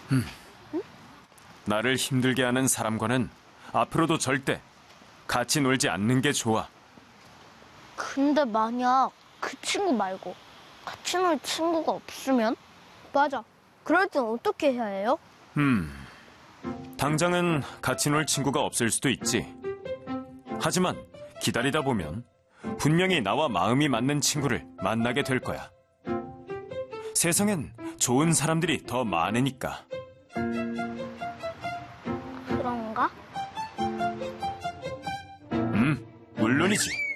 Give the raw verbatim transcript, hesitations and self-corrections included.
음. 응? 나를 힘들게 하는 사람과는 앞으로도 절대 같이 놀지 않는 게 좋아. 근데 만약 그 친구 말고 같이 놀 친구가 없으면? 맞아. 그럴 땐 어떻게 해야 해요? 음, 당장은 같이 놀 친구가 없을 수도 있지. 하지만 기다리다 보면 분명히 나와 마음이 맞는 친구를 만나게 될 거야. 세상엔 좋은 사람들이 더 많으니까. 그런가? 음, 물론이지.